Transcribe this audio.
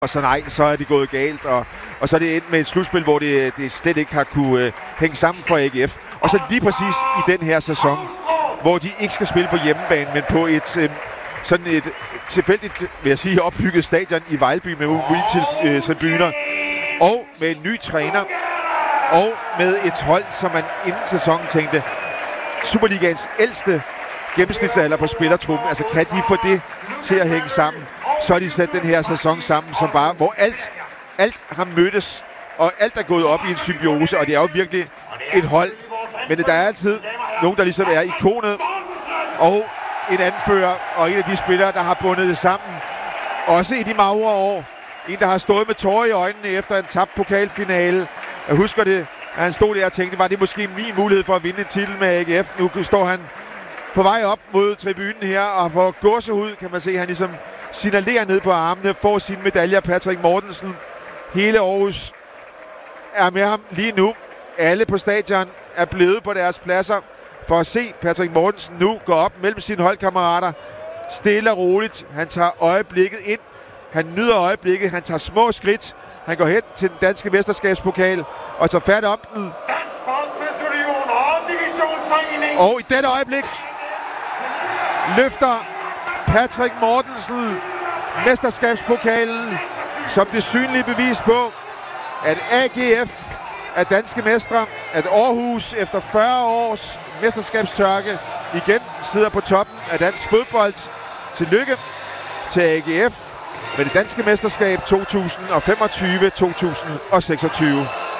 og så nej, så er det gået galt, og så er det endt med et slutspil, hvor det slet ikke har kunne hænge sammen for AGF. Og så lige præcis i den her sæson, hvor de ikke skal spille på hjemmebane, men på et sådan et tilfældigt, vil jeg sige, opbygget stadion i Vejlby med ude-tribuner, og med en ny træner, og med et hold, som man inden sæsonen tænkte, Superligaens ældste gennemsnitsalder på spillertruppen, altså kan de få det til at hænge sammen, så har de sat den her sæson sammen, som bare, hvor alt har mødtes, og alt er gået op i en symbiose, og det er jo virkelig et hold. Men der er altid nogen, der ligesom er ikonet, og en anfører, og en af de spillere, der har bundet det sammen. Også i de magre år. En, der har stået med tårer i øjnene efter en tabt pokalfinale. Jeg husker det, at han stod der og tænkte, var det måske min mulighed for at vinde en titel med AGF. Nu står han på vej op mod tribunen her, og får gåsehud, kan man se, han ligesom signalerer ned på armene, får sine medaljer. Patrick Mortensen, hele Aarhus er med ham lige nu. Alle på stadion er blevet på deres pladser for at se Patrick Mortensen nu gå op mellem sine holdkammerater. Stille og roligt. Han tager øjeblikket ind. Han nyder øjeblikket. Han tager små skridt. Han går hen til den danske mesterskabspokal og tager fat om den. Og i dette øjeblik løfter Patrick Mortensen mesterskabspokalen som det synlige bevis på, at AGF er danske mestre, at Aarhus efter 40 års mesterskabstørke igen sidder på toppen af dansk fodbold. Tillykke til AGF med det danske mesterskab 2025-2026.